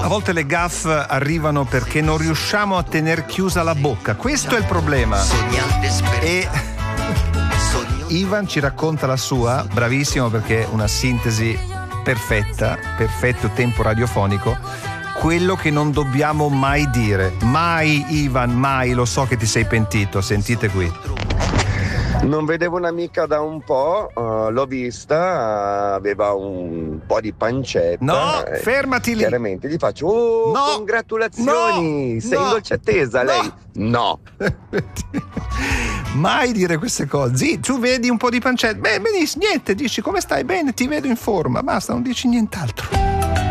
A volte le gaffe arrivano perché non riusciamo a tener chiusa la bocca. Questo è il problema. E Ivan ci racconta la sua, bravissimo perché è una sintesi perfetta, perfetto tempo radiofonico. Quello che non dobbiamo mai dire. Mai, Ivan, mai. Lo so che ti sei pentito. Sentite qui. Non vedevo un'amica da un po', l'ho vista, aveva un po' di pancetta. No, fermati lì. Chiaramente gli faccio, no, congratulazioni, no, sei in dolce attesa, no. Lei? No. Mai dire queste cose. Sì, tu vedi un po' di pancetta. Beh, benissimo, niente, dici come stai? Bene, ti vedo in forma, basta, non dici nient'altro.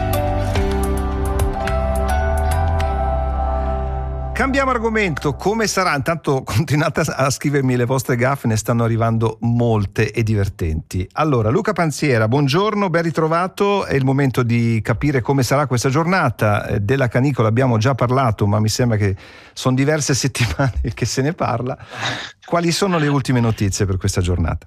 Cambiamo argomento, come sarà? Intanto continuate a scrivermi le vostre gaffe, ne stanno arrivando molte e divertenti. Allora, Luca Panziera, buongiorno, ben ritrovato, è il momento di capire come sarà questa giornata. Della canicola abbiamo già parlato, ma mi sembra che sono diverse settimane che se ne parla. Quali sono le ultime notizie per questa giornata?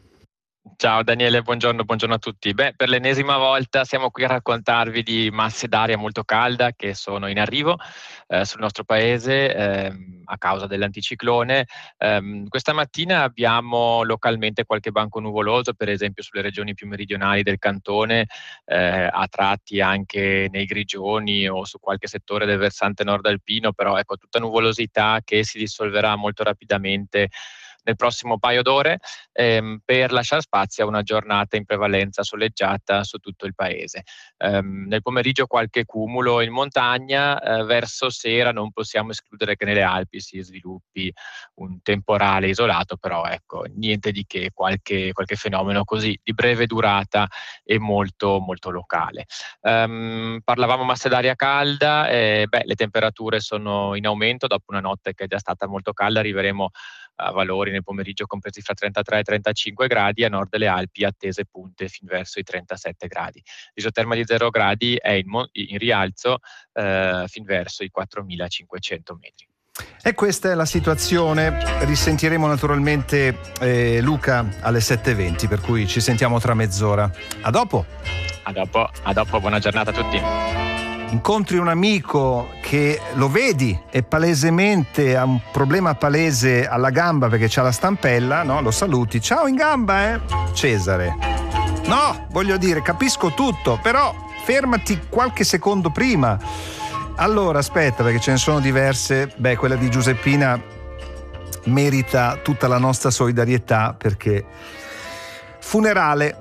Ciao Daniele, buongiorno a tutti. Beh, per l'ennesima volta siamo qui a raccontarvi di masse d'aria molto calda che sono in arrivo sul nostro paese a causa dell'anticiclone. Questa mattina abbiamo localmente qualche banco nuvoloso, per esempio sulle regioni più meridionali del cantone, a tratti anche nei Grigioni o su qualche settore del versante nord alpino, però ecco, tutta nuvolosità che si dissolverà molto rapidamente nel prossimo paio d'ore per lasciare spazio a una giornata in prevalenza soleggiata su tutto il paese. Nel pomeriggio qualche cumulo in montagna, verso sera non possiamo escludere che nelle Alpi si sviluppi un temporale isolato, però ecco, niente di che, qualche fenomeno così di breve durata e molto molto locale. Parlavamo masse d'aria calda, le temperature sono in aumento dopo una notte che è già stata molto calda, arriveremo a valori nel pomeriggio compresi fra 33 e 35 gradi, a nord delle Alpi attese punte fin verso i 37 gradi. L'isoterma di 0 gradi è in rialzo fin verso i 4.500 metri. E questa è la situazione. Risentiremo naturalmente Luca alle 7:20, per cui ci sentiamo tra mezz'ora. A dopo. A dopo, buona giornata a tutti. Incontri un amico che lo vedi e palesemente ha un problema palese alla gamba perché c'ha la stampella, no? Lo saluti, ciao in gamba, Cesare. No, voglio dire, capisco tutto, però fermati qualche secondo prima. Allora, aspetta, perché ce ne sono diverse. Beh, quella di Giuseppina merita tutta la nostra solidarietà, perché funerale.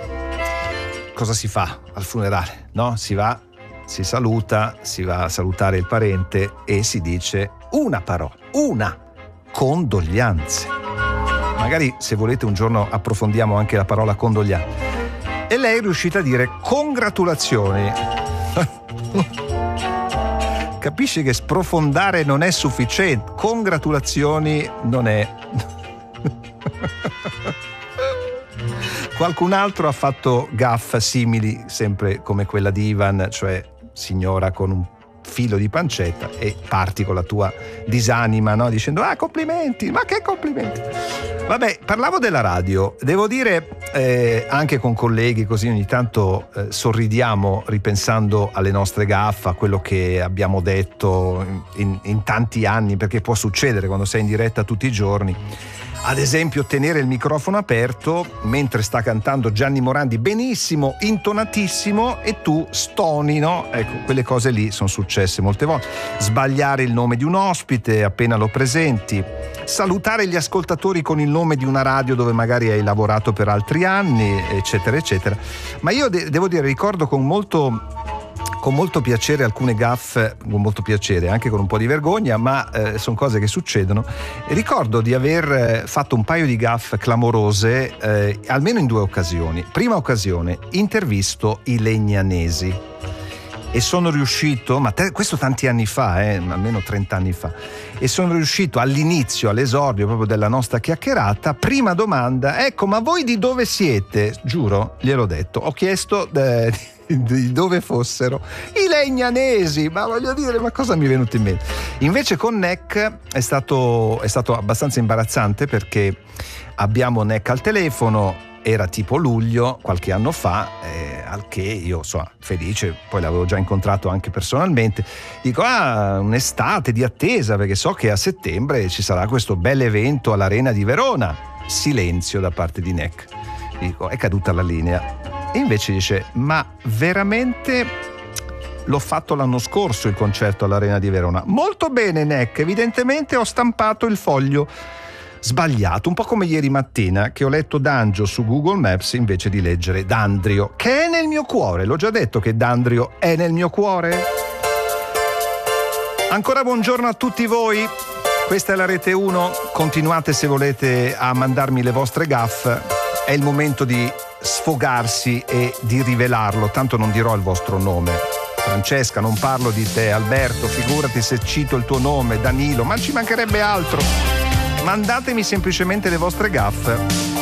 Cosa si fa al funerale? No? Si va, si saluta, si va a salutare il parente e si dice una parola, una condoglianze. Magari se volete un giorno approfondiamo anche la parola condoglianze. E lei è riuscita a dire congratulazioni. Capisci che sprofondare non è sufficiente. Congratulazioni non è. Qualcun altro ha fatto gaffe simili, sempre come quella di Ivan, cioè signora con un filo di pancetta, e parti con la tua disanima, no? Dicendo complimenti, ma che complimenti. Vabbè, parlavo della radio, devo dire anche con colleghi così ogni tanto sorridiamo ripensando alle nostre gaffe, a quello che abbiamo detto in tanti anni, perché può succedere quando sei in diretta tutti i giorni. Ad esempio tenere il microfono aperto mentre sta cantando Gianni Morandi benissimo, intonatissimo, e tu stoni, no? Ecco, quelle cose lì sono successe molte volte. Sbagliare il nome di un ospite appena lo presenti, salutare gli ascoltatori con il nome di una radio dove magari hai lavorato per altri anni, eccetera eccetera. Ma io devo dire, ricordo con molto piacere alcune gaffe, con molto piacere, anche con un po' di vergogna, ma sono cose che succedono. Ricordo di aver fatto un paio di gaffe clamorose, almeno in 2 occasioni. Prima occasione, intervisto i Legnanesi e sono riuscito, questo tanti anni fa, almeno 30 anni fa, e sono riuscito all'inizio, all'esordio proprio della nostra chiacchierata, prima domanda, ecco, ma voi di dove siete? Giuro, gliel'ho detto, ho chiesto di dove fossero i Legnanesi, ma voglio dire, ma cosa mi è venuto in mente? Invece con NEC è stato abbastanza imbarazzante, perché abbiamo NEC al telefono, era tipo luglio qualche anno fa, al che io felice, poi l'avevo già incontrato anche personalmente, dico un'estate di attesa, perché so che a settembre ci sarà questo bel evento all'Arena di Verona. Silenzio da parte di Neck. Dico, è caduta la linea. E invece dice, ma veramente l'ho fatto l'anno scorso il concerto all'Arena di Verona. Molto bene Neck, evidentemente ho stampato il foglio sbagliato, un po' come ieri mattina che ho letto D'Angio su Google Maps invece di leggere D'Andrio, che è nel mio cuore. L'ho già detto che D'Andrio è nel mio cuore. Ancora buongiorno a tutti voi, questa è la Rete 1, continuate se volete a mandarmi le vostre gaffe, è il momento di sfogarsi e di rivelarlo, tanto non dirò il vostro nome. Francesca, non parlo di te. Alberto, figurati se cito il tuo nome. Danilo, ma ci mancherebbe altro. Mandatemi semplicemente le vostre gaffe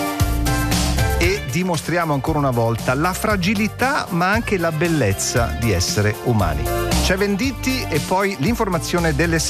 e dimostriamo ancora una volta la fragilità ma anche la bellezza di essere umani. C'è Venditti e poi l'informazione delle